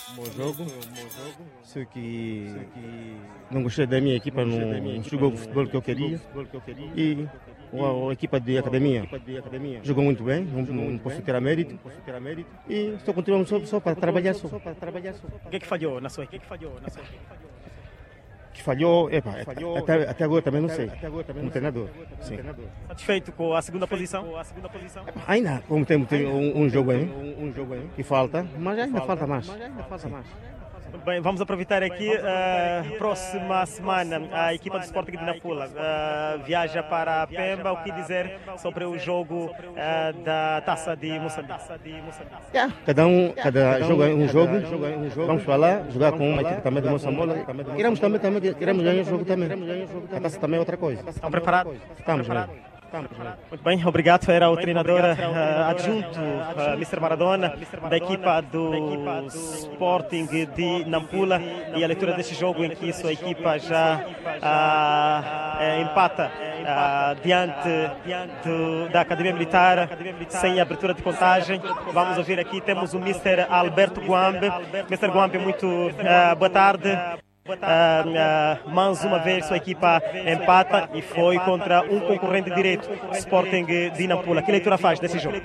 bom jogo. Sei que não gostei da minha equipa, não jogou o futebol que eu queria. E a equipa de academia jogou muito bem, não posso tirar mérito. E estou continuando só para trabalhar. O que falhou na sua equipe? Que falhou, até agora também não sei. Um treinador. Sim. Satisfeito com a segunda posição? Ainda, como tem um jogo aí, que falta, mas ainda falta mais. Bem, vamos aproveitar aqui. Próxima semana, a equipa do Sporting de Nampula viaja para Pemba. O que dizer sobre o jogo da Taça de Moçambique? Cada jogo é um jogo. Vamos para lá, jogar com uma equipe também de Moçambola. Queremos ganhar o jogo também. A taça também é outra coisa. Estão preparados? Estamos. Muito bem, obrigado. Era o treinador adjunto, Mr. Maradona, da equipa do Sporting de Nampula, e a leitura deste jogo em que sua equipa já empata diante da Academia Militar, sem abertura de contagem. Vamos ouvir aqui, temos o Mr. Alberto Guambe. Mr. Guambe, muito boa tarde. Mais uma vez sua equipa empata e foi contra um concorrente direto, Sporting de Nampula. Que leitura faz desse jogo?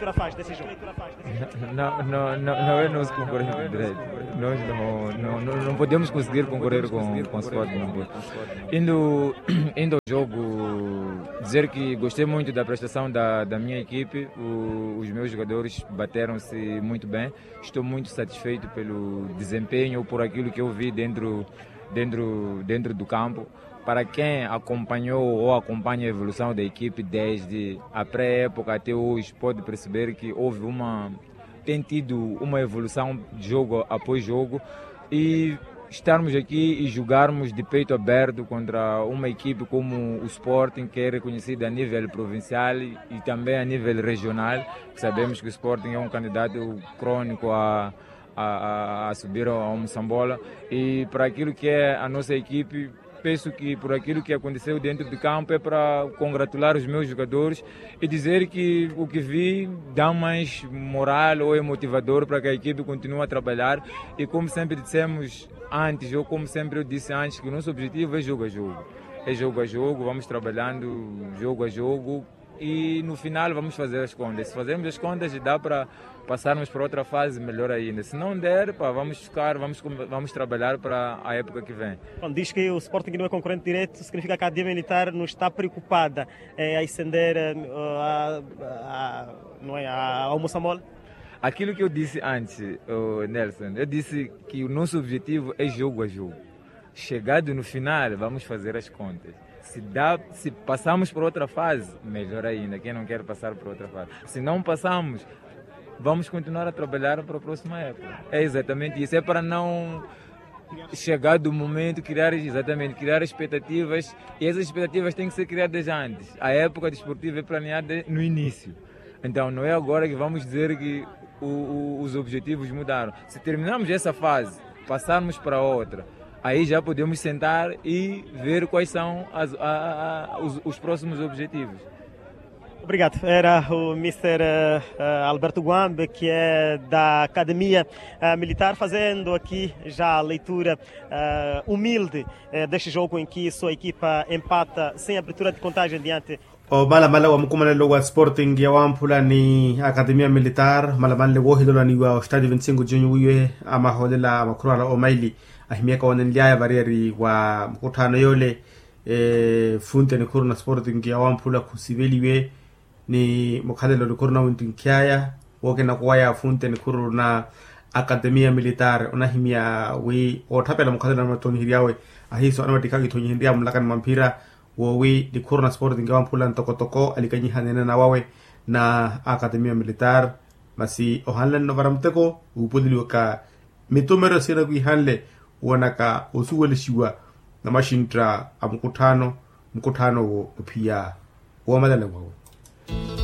Não é nosso concorrente direto. Nós não podemos conseguir concorrer com o Sporting de Nampula. Indo ao jogo, dizer que gostei muito da prestação da minha equipe. Os meus jogadores bateram-se muito bem. Estou muito satisfeito pelo desempenho ou por aquilo que eu vi dentro do campo. Para quem acompanhou ou acompanha a evolução da equipe desde a pré-época até hoje, pode perceber que tem tido uma evolução de jogo após jogo, e estarmos aqui e jogarmos de peito aberto contra uma equipe como o Sporting, que é reconhecida a nível provincial e também a nível regional, que sabemos que o Sporting é um candidato crônico a subir ao Moçambola, e para aquilo que é a nossa equipe, penso que por aquilo que aconteceu dentro do campo é para congratular os meus jogadores e dizer que o que vi dá mais moral ou é motivador para que a equipe continue a trabalhar, e como sempre dissemos antes, ou como sempre eu disse antes, que o nosso objetivo é jogo a jogo. É jogo a jogo, vamos trabalhando jogo a jogo, e no final vamos fazer as contas. Se fazermos as contas, dá para passarmos para outra fase, melhor ainda. Se não der, vamos trabalhar para a época que vem. Quando diz que o Sporting não é concorrente direto, significa que a Academia Militar não está preocupada em ascender ao Moçambola? Aquilo que eu disse antes, Nelson, eu disse que o nosso objetivo é jogo a jogo. Chegado no final, vamos fazer as contas. Se passarmos por outra fase, melhor ainda, quem não quer passar por outra fase. Se não passamos, vamos continuar a trabalhar para a próxima época. É exatamente isso, é para não chegar do momento, criar expectativas, e essas expectativas têm que ser criadas antes. A época desportiva é planeada no início, então não é agora que vamos dizer que os objetivos mudaram. Se terminarmos essa fase, passarmos para outra, aí já podemos sentar e ver quais são os próximos objetivos. Obrigado. Era o Mr. Alberto Guambe, que é da Academia Militar, fazendo aqui já a leitura humilde deste jogo em que sua equipa empata sem abertura de contagem diante. Malamala wa mkumanelo wa Sporting ya Wampula ni Academia Militar, malamanle wohidola ni wa Stade 25 Juni wiwe ama holela makurala Omaili ahimiaka wanenliaya variari wa mkutano yole funte ni kuruna Sporting ya Wampula kusibeliwe ni mukadelo ni kuruna wintinkiaya woke na kuwaya funte ni kuruna Academia Militar unahimia we otapela mukadelo na matoni hiriawe ahiso anawatikagi toni hiria mlakani mampira wowi ni kuruna Sporting ya Wampula ntokotoko alikanyihanena na wawe na Academia Militar masi ohanle no varamteko upudiliwa ka mitumero sira kuihanle wanaka osuweleshiwa na mashintra mkutano wo pia wa madala wawe.